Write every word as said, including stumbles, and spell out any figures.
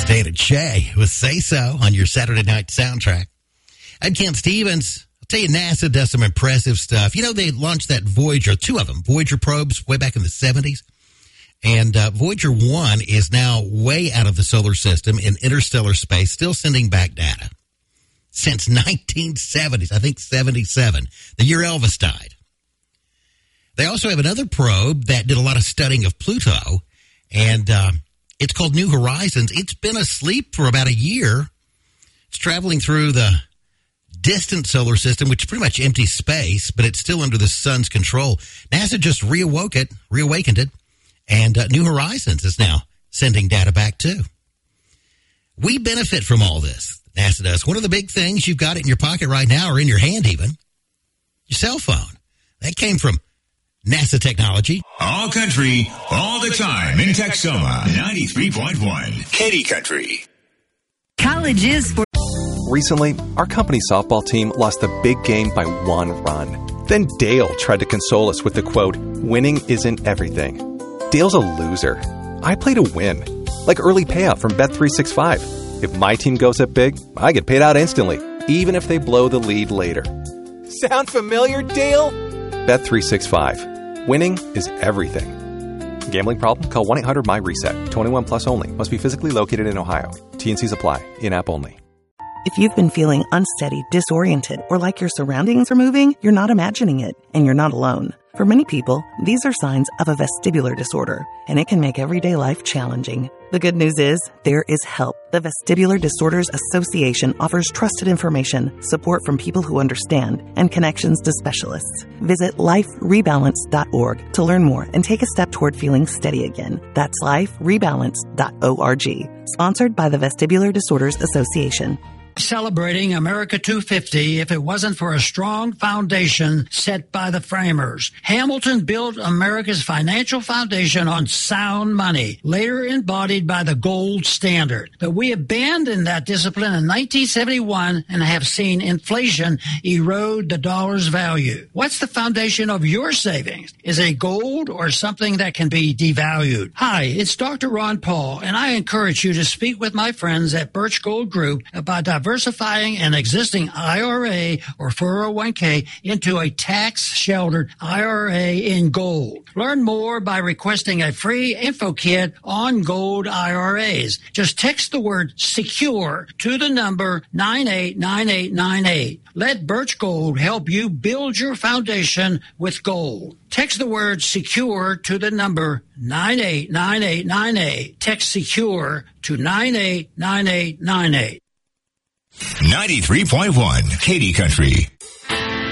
Dana Che with Say So on your Saturday night soundtrack. I'm Ken Stevens. I'll tell you, NASA does some impressive stuff. You know, they launched that Voyager, two of them, Voyager probes way back in the seventies. And uh, Voyager one is now way out of the solar system in interstellar space, still sending back data. Since nineteen seventies, I think seventy-seven, the year Elvis died. They also have another probe that did a lot of studying of Pluto, and uh, it's called New Horizons. It's been asleep for about a year. It's traveling through the distant solar system, which is pretty much empty space, but it's still under the sun's control. NASA just reawoke it, reawakened it, and uh, New Horizons is now sending data back too. We benefit from all this. NASA does. One of the big things you've got it in your pocket right now, or in your hand even, your cell phone. That came from NASA technology. All country, all the time in Texoma, ninety-three point one, Katy Country. College is for... Recently, our company softball team lost a big game by one run. Then Dale tried to console us with the quote, "Winning isn't everything." Dale's a loser. I play to win. Like early payout from Bet three sixty-five. If my team goes up big, I get paid out instantly, even if they blow the lead later. Sound familiar, Dale? Bet three sixty-five. Winning is everything. Gambling problem? Call one eight hundred M Y reset. twenty-one plus only. Must be physically located in Ohio. T and Cs apply. In-app only. If you've been feeling unsteady, disoriented, or like your surroundings are moving, you're not imagining it, and you're not alone. For many people, these are signs of a vestibular disorder, and it can make everyday life challenging. The good news is, there is help. The Vestibular Disorders Association offers trusted information, support from people who understand, and connections to specialists. Visit life rebalance dot org to learn more and take a step toward feeling steady again. That's life rebalance dot org. Sponsored by the Vestibular Disorders Association. Celebrating America two fifty if it wasn't for a strong foundation set by the framers. Hamilton built America's financial foundation on sound money, later embodied by the gold standard. But we abandoned that discipline in nineteen seventy-one and have seen inflation erode the dollar's value. What's the foundation of your savings? Is it gold or something that can be devalued? Hi, it's Doctor Ron Paul, and I encourage you to speak with my friends at Birch Gold Group about diversity diversifying an existing I R A or four oh one k into a tax-sheltered I R A in gold. Learn more by requesting a free info kit on gold I R As. Just text the word SECURE to the number nine eight nine eight nine eight. Let Birch Gold help you build your foundation with gold. Text the word SECURE to the number nine eight nine eight nine eight. Text SECURE to nine eight nine eight nine eight. ninety-three point one, Katy Country.